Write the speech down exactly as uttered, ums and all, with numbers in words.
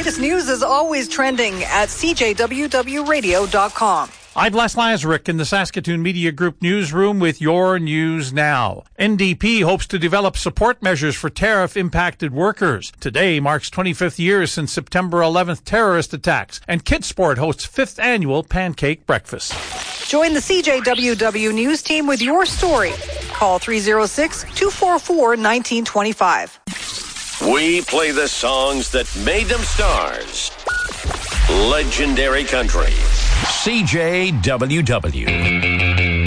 latest news is always trending at c j w w radio dot com. I'm Les Lazaruk in the Saskatoon Media Group newsroom with your news now. N D P hopes to develop support measures for tariff-impacted workers. Today marks twenty-fifth year since September eleventh terrorist attacks, and Kidsport hosts fifth annual pancake breakfast. Join the C J W W News team with your story. Call three oh six, two four four, one nine two five. We play the songs that made them stars. Legendary Country. C J W W.